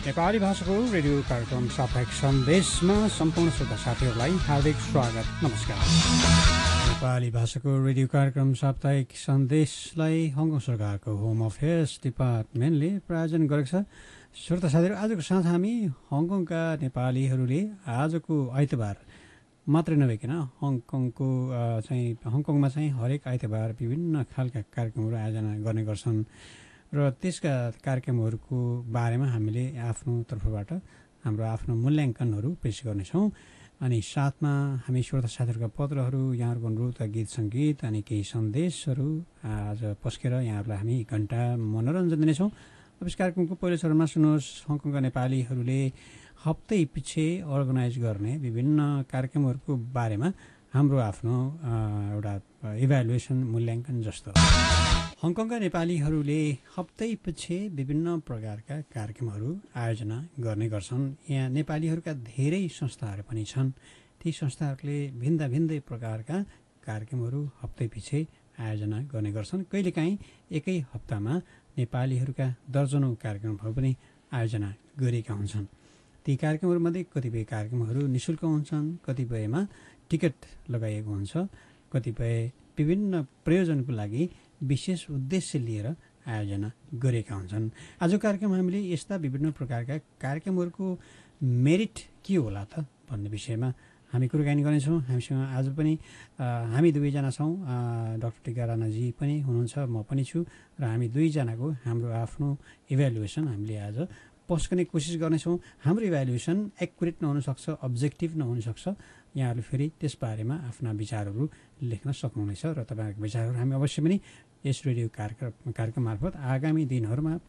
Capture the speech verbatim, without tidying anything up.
नेपाली भाषाको रेडियो कार्यक्रम साप्ताहिक सन्देशमा सम्पूर्ण श्रोता साथीहरूलाई हार्दिक स्वागत, नमस्कार। नेपाली भाषाको रेडियो कार्यक्रम साप्ताहिक सन्देशलाई हङकङ सरकारको होम अफेयर्स डिपार्टमेन्टले प्रायोजन गरेको छ। श्रोता साथीहरू, आजको साँझ हामी हङकङका नेपालीहरूले आजको आइतबार मात्रै नभइकन हङकङको चाहिँ हङकङमा चाहिँ हरेक आइतबार विभिन्न खालका कार्यक्रमहरू आयोजना गर्ने गर्छन् र त्यसका कार्यक्रमहरूको बारेमा हामीले आफ्नो तर्फबाट हाम्रो आफ्नो मूल्याङ्कनहरू पेश गर्नेछौँ। अनि साथमा हामी श्रोता साथीहरूका पत्रहरू, यहाँहरूको अनुरोधका गीत सङ्गीत अनि केही सन्देशहरू आज पस्केर यहाँहरूलाई हामी एक घन्टा मनोरञ्जन दिनेछौँ। अब यस कार्यक्रमको पहिलो चरणमा सुन्नुहोस्, हङकङका नेपालीहरूले हप्तै पछि अर्गनाइज गर्ने विभिन्न कार्यक्रमहरूको बारेमा हाम्रो आफ्नो एउटा इभ्यालुएसन मूल्याङ्कन जस्तो। हङकङका नेपालीहरूले हप्तै पछि विभिन्न प्रकारका कार्यक्रमहरू आयोजना गर्ने गर्छन्। यहाँ नेपालीहरूका धेरै संस्थाहरू पनि छन्। ती संस्थाहरूले भिन्दा भिन्दै प्रकारका कार्यक्रमहरू हप्तै पछि आयोजना गर्ने गर्छन्। कहिलेकाहीँ एकै हप्तामा नेपालीहरूका दर्जनौँ कार्यक्रमहरू पनि आयोजना गरेका हुन्छन्। ती कार्यक्रमहरूमध्ये कतिपय कार्यक्रमहरू निःशुल्क हुन्छन्, कतिपयमा टिकट लगाइएको हुन्छ, कतिपय विभिन्न प्रयोजनको लागि विशेष उद्देश्य लिएर आयोजना गरेका हुन्छन्। आजको कार्यक्रम हामीले यस्ता विभिन्न प्रकारका कार्यक्रमहरूको मेरिट के होला त भन्ने विषयमा हामी कुराकानी गर्नेछौँ। हामीसँग आज पनि हामी दुवैजना छौँ। डाक्टर टिका राणाजी पनि हुनुहुन्छ, म पनि छु र हामी दुईजनाको हाम्रो आफ्नो इभ्यालुएसन हामीले आज पस्कने कोसिस गर्नेछौँ। हाम्रो इभ्यालुएसन एक्युरेट नहुनसक्छ, अब्जेक्टिभ नहुनसक्छ। यहाँहरूले फेरि त्यसबारेमा आफ्ना विचारहरू लेख्न सक्नुहुनेछ र तपाईँहरूको विचारहरू हामी अवश्य पनि यस रेडियो कार्यक्रम कार्यक्रम मार्फत आगामी दिनहरूमा